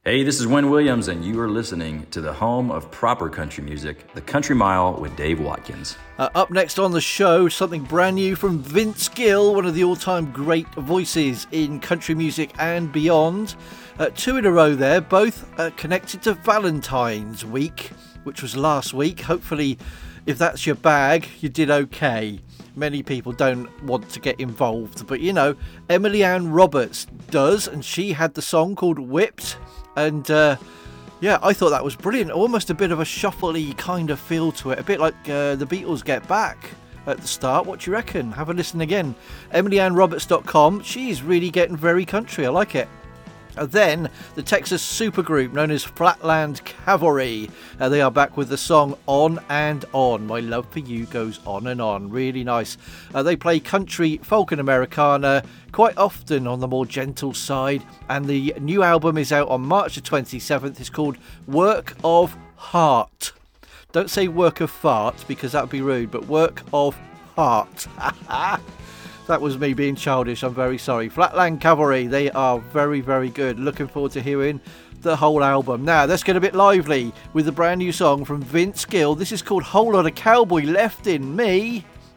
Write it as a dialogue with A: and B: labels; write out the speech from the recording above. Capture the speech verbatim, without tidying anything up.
A: Hey, this is Wynn Williams, and you are listening to the home of proper country music, The Country Mile with Dave Watkins.
B: Uh, up next on the show, something brand new from Vince Gill, one of the all-time great voices in country music and beyond. Uh, two in a row there, both uh, connected to Valentine's Week, which was last week. Hopefully, if that's your bag, you did okay. Many people don't want to get involved, but you know, Emily Ann Roberts does, and she had the song called Whipped. And uh, yeah, I thought that was brilliant. Almost a bit of a shuffly kind of feel to it. A bit like uh, the Beatles Get Back at the start. What do you reckon? Have a listen again. Emily Ann Roberts dot com. She's really getting very country. I like it. And then the Texas supergroup known as Flatland Cavalry. Uh, they are back with the song On and On. My love for you goes on and on. Really nice. Uh, they play country, folk and Americana, quite often on the more gentle side. And the new album is out on March the twenty-seventh. It's called Work of Heart. Don't say Work of Fart because that would be rude, but Work of Heart. That was me being childish. I'm very sorry. Flatland Cavalry, they are very, very good. Looking forward to hearing the whole album. Now, let's get a bit lively with a brand new song from Vince Gill. This is called Whole Lot of Cowboy Left in Me.